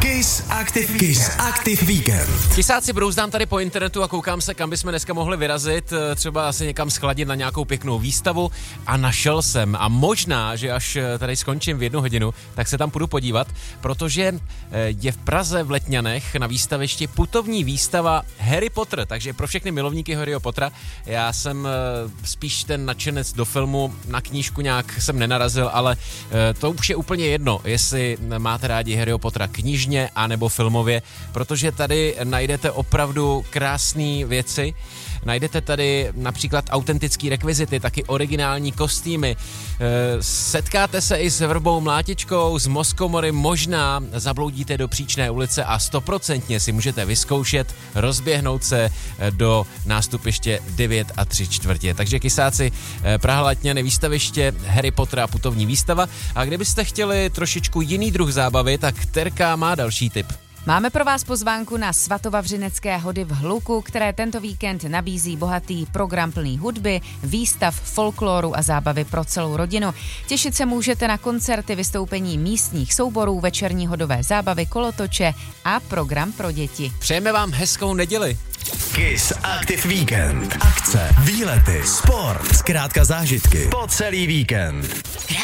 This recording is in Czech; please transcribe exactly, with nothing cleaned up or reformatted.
Kiss Active, Kiss Active Weekend. Kisáci, brouzdám tady po internetu a koukám se, kam bychom dneska mohli vyrazit, třeba se někam schladit na nějakou pěknou výstavu a našel jsem a možná, že až tady skončím v jednu hodinu, tak se tam půjdu podívat, protože je v Praze v Letňanech na výstavišti putovní výstava Harry Potter, takže pro všechny milovníky Harryho Pottera, já jsem spíš ten nadšenec do filmu, na knížku nějak jsem nenarazil, ale to už je úplně jedno, jestli máte rádi Harryho Pottera knižně anebo filmově, protože tady najdete opravdu krásné věci. Najdete tady například autentický rekvizity, taky originální kostýmy. Setkáte se i s vrbou mlátičkou, z Moskomory, možná zabloudíte do Příčné ulice a stoprocentně si můžete vyzkoušet rozběhnout se do nástupiště devět a tři čtvrtě. Takže Kisáci, Praha Letňany, výstaviště Harry Potter a putovní výstava. A kdybyste chtěli trošičku jiný druh zábavy, tak Terka má další tip. Máme pro vás pozvánku na Svatovavřinecké hody v Hluku, které tento víkend nabízí bohatý program plný hudby, výstav, folkloru a zábavy pro celou rodinu. Těšit se můžete na koncerty, vystoupení místních souborů, večerní hodové zábavy, kolotoče a program pro děti. Přejeme vám hezkou neděli. Kiss Active Weekend. Akce, výlety, sport, zkrátka zážitky po celý víkend.